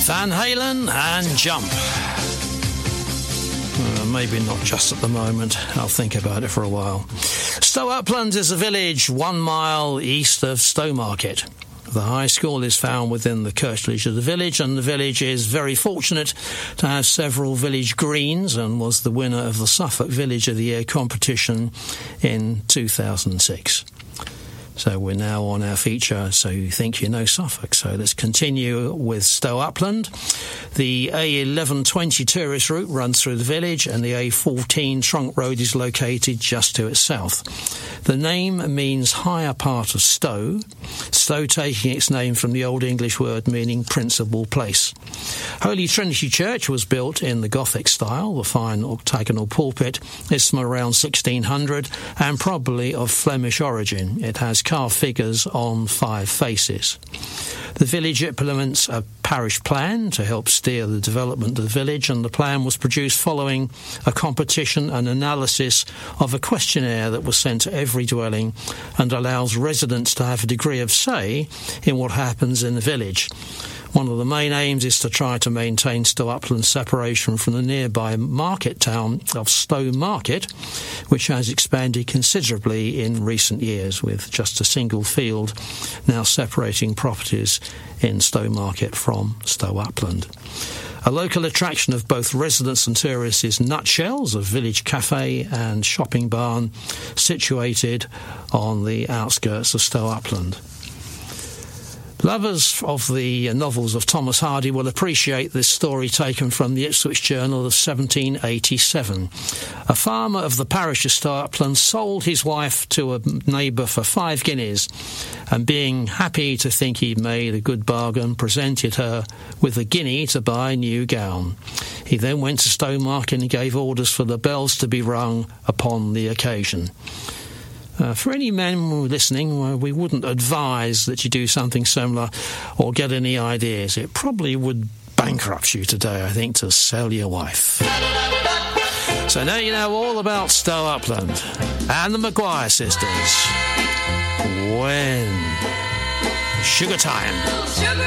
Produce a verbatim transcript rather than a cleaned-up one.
Van Halen and Jump. Uh, maybe not just at the moment. I'll think about it for a while. Stow Upland is a village one mile east of Stowmarket. The high school is found within the curtilage of the village, and the village is very fortunate to have several village greens and was the winner of the Suffolk Village of the Year competition in two thousand six. So we're now on our feature, So You Think You Know Suffolk. So let's continue with Stow Upland. The A eleven twenty tourist route runs through the village, and the A fourteen trunk road is located just to its south. The name means higher part of Stow, Stow taking its name from the Old English word meaning principal place. Holy Trinity Church was built in the Gothic style. The fine octagonal pulpit is from around sixteen hundred and probably of Flemish origin. It has carved figures on five faces. The village implements a parish plan to help steer the development of the village, and the plan was produced following a competition and analysis of a questionnaire that was sent to every dwelling and allows residents to have a degree of say in what happens in the village. One of the main aims is to try to maintain Stow Upland's separation from the nearby market town of Stowmarket, which has expanded considerably in recent years, with just a single field now separating properties in Stowmarket from Stow Upland. A local attraction of both residents and tourists is Nutshells, a village cafe and shopping barn situated on the outskirts of Stow Upland. Lovers of the novels of Thomas Hardy will appreciate this story taken from the Ipswich Journal of seventeen eighty-seven. A farmer of the parish of Stow Upland sold his wife to a neighbour for five guineas, and being happy to think he'd made a good bargain, presented her with a guinea to buy a new gown. He then went to Stowmarket and gave orders for the bells to be rung upon the occasion. Uh, for any men listening, uh, we wouldn't advise that you do something similar or get any ideas. It probably would bankrupt you today, I think, to sell your wife. So now you know all about Stow Upland and the Maguire sisters. When? Sugar Time. Sugar.